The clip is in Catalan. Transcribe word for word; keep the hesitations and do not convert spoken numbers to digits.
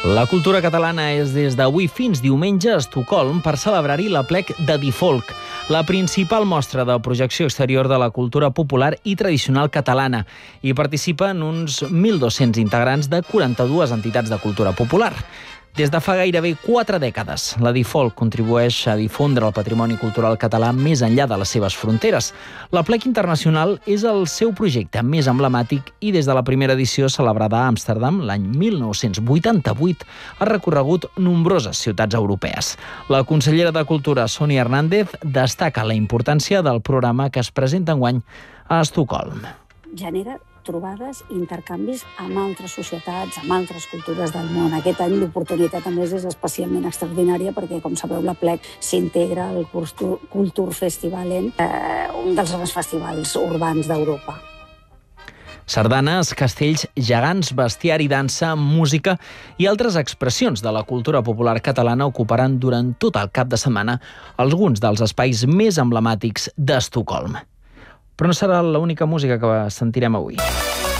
La cultura catalana és des d'avui fins diumenge a Estocolm per celebrar-hi l'Aplec de Difolk, la principal mostra de projecció exterior de la cultura popular i tradicional catalana. Hi participen uns mil dos-cents integrants de quaranta-dues entitats de cultura popular. Des de fa gairebé quatre dècades, la Difolk contribueix a difondre el patrimoni cultural català més enllà de les seves fronteres. L'Aplec Internacional és el seu projecte més emblemàtic i des de la primera edició celebrada a Amsterdam l'any mil nou-cents vuitanta-vuit ha recorregut nombroses ciutats europees. La consellera de Cultura, Sonia Hernández, destaca la importància del programa que es presenta enguany a Estocolm. Genera trobades i intercanvis amb altres societats, amb altres cultures del món. Aquest any l'oportunitat a més és especialment extraordinària perquè, com sabeu, l'Aplec s'integra al Kultur Festivalen, eh, un dels grans festivals urbans d'Europa. Sardanes, castells, gegants, bestiari, dansa, música i altres expressions de la cultura popular catalana ocuparan durant tot el cap de setmana alguns dels espais més emblemàtics d'Estocolm. Però no serà l'única música que sentirem avui.